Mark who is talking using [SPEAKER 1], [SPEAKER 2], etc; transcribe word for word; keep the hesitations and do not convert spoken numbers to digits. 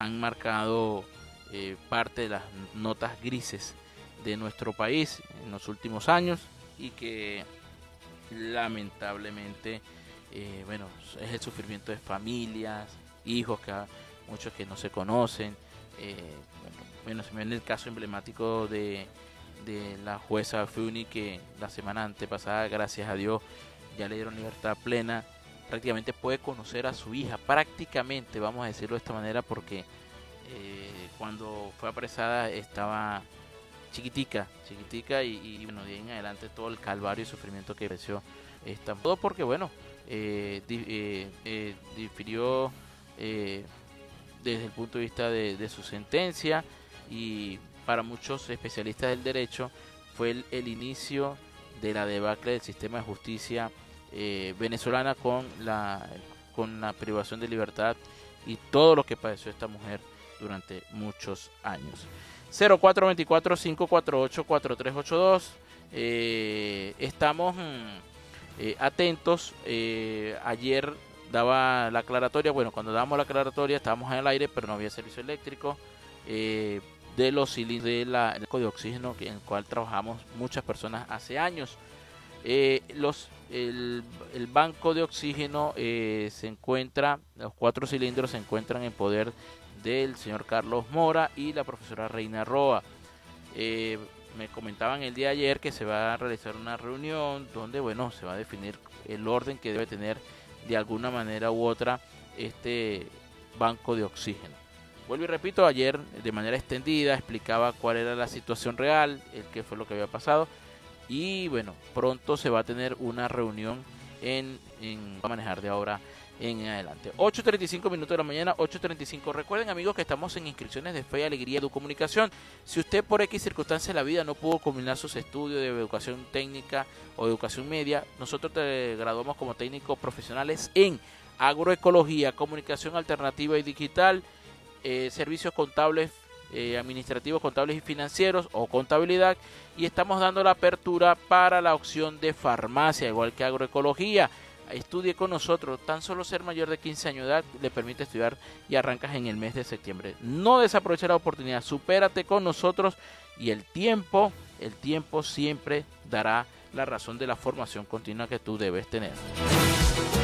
[SPEAKER 1] han marcado eh, parte de las notas grises de nuestro país en los últimos años y que lamentablemente eh, bueno, es el sufrimiento de familias, hijos, que muchos que no se conocen. eh, bueno, bueno, se me viene el caso emblemático de, de la jueza Funi, que la semana antepasada, gracias a Dios, ya le dieron libertad plena. Prácticamente puede conocer a su hija, prácticamente, vamos a decirlo de esta manera, porque eh, cuando fue apresada estaba chiquitica, chiquitica y, y bueno, de ahí en adelante todo el calvario y sufrimiento que padeció esta, todo porque bueno, eh, di, eh, eh, difirió eh, desde el punto de vista de, de su sentencia, y para muchos especialistas del derecho fue el, el inicio de la debacle del sistema de justicia eh, venezolana con la, con la privación de libertad y todo lo que padeció esta mujer durante muchos años. cero cuatro dos cuatro, cinco cuatro ocho, cuatro tres ocho dos. Eh, estamos eh, atentos. Eh, ayer daba la aclaratoria, bueno, cuando dábamos la aclaratoria estábamos en el aire, pero no había servicio eléctrico eh, de los cilindros de la, el de oxígeno en el cual trabajamos muchas personas hace años. Eh, los, el, el banco de oxígeno eh, se encuentra, los cuatro cilindros se encuentran en poder del señor Carlos Mora y la profesora Reina Roa. Eh, me comentaban el día de ayer que se va a realizar una reunión donde, bueno, se va a definir el orden que debe tener de alguna manera u otra este banco de oxígeno. Vuelvo y repito, ayer de manera extendida explicaba cuál era la situación real, el qué fue lo que había pasado, y bueno, pronto se va a tener una reunión en, en va a manejar de ahora en adelante. ocho treinta y cinco minutos de la mañana, ocho treinta y cinco. Recuerden, amigos, que estamos en inscripciones de Fe y Alegría Educomunicación. Si usted por X circunstancia de la vida no pudo culminar sus estudios de educación técnica o educación media, nosotros te graduamos como técnicos profesionales en agroecología, comunicación alternativa y digital, eh, servicios contables, eh, administrativos, contables y financieros o contabilidad, y estamos dando la apertura para la opción de farmacia, igual que agroecología. Estudie con nosotros, tan solo ser mayor de quince años de edad le permite estudiar y arrancas en el mes de septiembre. No desaproveche la oportunidad, supérate con nosotros y el tiempo, el tiempo siempre dará la razón de la formación continua que tú debes tener.